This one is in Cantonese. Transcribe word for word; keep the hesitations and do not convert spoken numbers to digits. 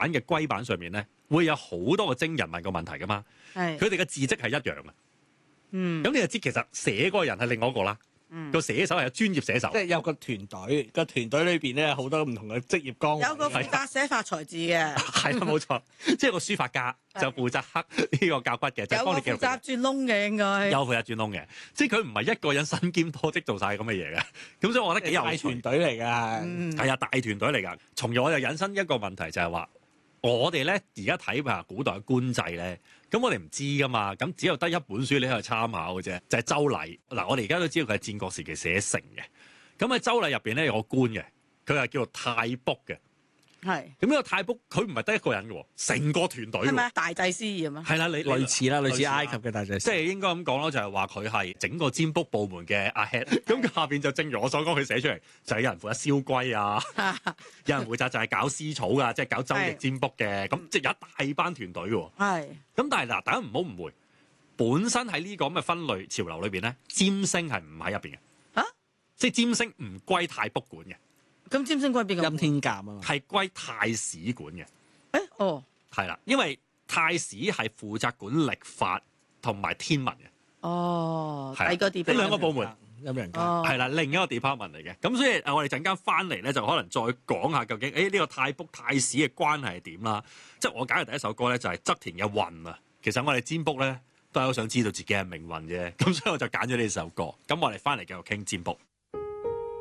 版嘅龜版上面咧，會有好多個徵人問個問題噶嘛。係。佢哋嘅字跡係一樣嘅。嗯。咁你就知其實寫嗰個人係另外一個啦。嗯。個寫手係有專業寫手。即係有個團隊，個團隊裏邊咧好多唔同嘅職業崗位。 有個負責寫發財字嘅。 係啦，冇錯。即係個書法家就負責刻呢個甲骨嘅，就幫你記錄。有個負責轉窿嘅應該。有負責轉窿嘅，即係佢唔係一個人身兼多職做晒咁嘅嘢嘅。咁所以我覺得幾有趣。大團隊嚟㗎。係啊，大團隊嚟㗎。從而我就引申一個問題就係話。我哋咧而家睇下古代嘅官制咧，咁我哋唔知噶嘛，咁只有得一本書你喺度參考嘅啫，就係、是《周禮》。嗱，我哋而家都知道佢係戰國時期寫成嘅。咁喺《周禮》入邊咧有個官嘅，佢係叫做太卜嘅。係。咁呢個太卜佢唔係得一個人嘅喎，成個團隊。係咪大祭司咁啊？係啦，你類似啦，類似埃及嘅大祭司。即係應該咁講咯，就係話佢係整個占卜部門嘅阿 head。咁下邊就正如我所講，佢寫出嚟就係、是、有人負責燒龜啊，有人負責就係搞絲草㗎，即係搞周易占卜嘅。咁即係有一大班團隊喎。係。咁但係嗱，大家唔好誤會，本身喺呢個咁嘅分類潮流裏邊咧，占星係唔喺入邊嘅。啊？即係占星唔歸太卜管嘅。咁占星歸邊個？欽天監啊嘛，係歸太史管嘅。誒、欸，哦，係啦，因為太史係負責管曆法同埋天文嘅。哦，係個 department。呢兩個部門有冇人講？係啦，另一個 department 嚟嘅。咁所以我哋陣間翻嚟咧，就可能再講下究竟誒呢、欸這個太卜太史嘅關係係點啦。即係我揀嘅第一首歌咧，就係側田嘅運啊。其實我哋占卜咧都係好想知道自己嘅命運啫。咁所以我就揀咗呢首歌。咁我哋翻嚟繼續傾占卜。